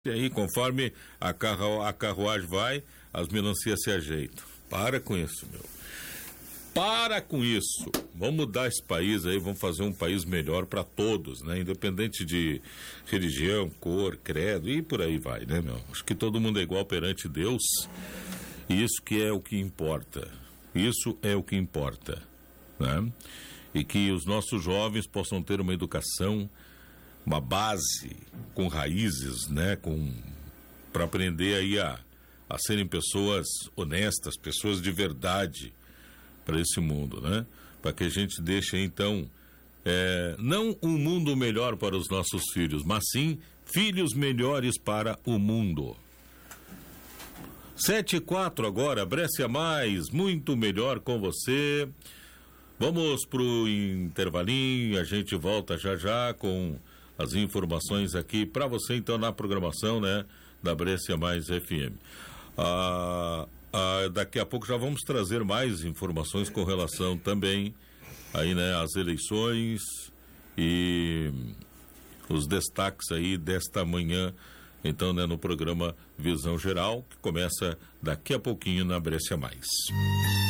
E aí, conforme a carruagem vai, as melancias se ajeitam. Para com isso, meu. Para com isso. Vamos mudar esse país aí, vamos fazer um país melhor para todos, né? Independente de religião, cor, credo e por aí vai, né, meu? Acho que todo mundo é igual perante Deus. Isso que é o que importa. Isso é o que importa, né? E que os nossos jovens possam ter uma educação, uma base com raízes, né, para aprender aí a serem pessoas honestas, pessoas de verdade para esse mundo, né? Para que a gente deixe então não um mundo melhor para os nossos filhos, mas sim filhos melhores para o mundo. 7:04 agora, Brescia Mais, muito melhor com você. Vamos pro intervalinho, a gente volta já com as informações aqui para você, então, na programação, né, da Brescia Mais FM. Daqui a pouco já vamos trazer mais informações com relação também aí, né, às eleições e os destaques aí desta manhã, então, né, no programa Visão Geral, que começa daqui a pouquinho na Brescia Mais.